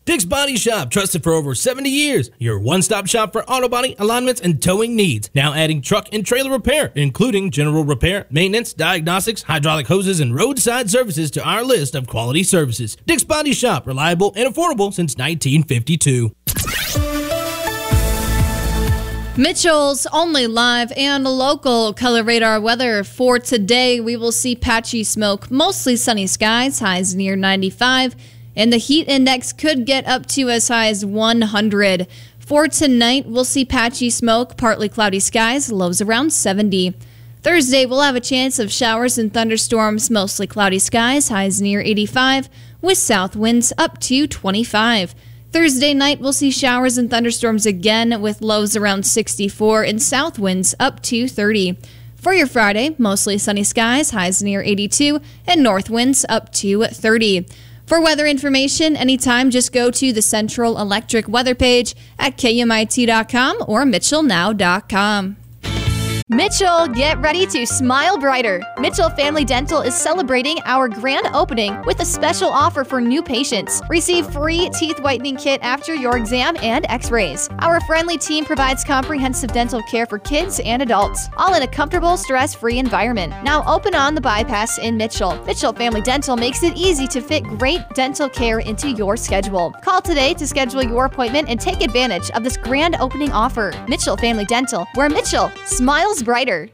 Dick's Body Shop, trusted for over 70 years. Your one-stop shop for auto body, alignments, and towing needs. Now adding truck and trailer repair, including general repair, maintenance, diagnostics, hydraulic hoses, and roadside services to our list of quality services. Dick's Body Shop, reliable and affordable since 1952. Mitchell's only live and local color radar weather for today. We will see patchy smoke, mostly sunny skies, highs near 95. And the heat index could get up to as high as 100. For tonight, we'll see patchy smoke, partly cloudy skies, lows around 70. Thursday, we'll have a chance of showers and thunderstorms, mostly cloudy skies, highs near 85, with south winds up to 25. Thursday night, we'll see showers and thunderstorms again, with lows around 64 and south winds up to 30. For your Friday, mostly sunny skies, highs near 82, and north winds up to 30. For weather information, anytime, just go to the Central Electric weather page at KMIT.com or MitchellNow.com. Mitchell, get ready to smile brighter. Mitchell Family Dental is celebrating our grand opening with a special offer for new patients. Receive free teeth whitening kit after your exam and x-rays. Our friendly team provides comprehensive dental care for kids and adults, all in a comfortable, stress-free environment. Now open on the bypass in Mitchell. Mitchell Family Dental makes it easy to fit great dental care into your schedule. Call today to schedule your appointment and take advantage of this grand opening offer. Mitchell Family Dental, where Mitchell smiles brighter.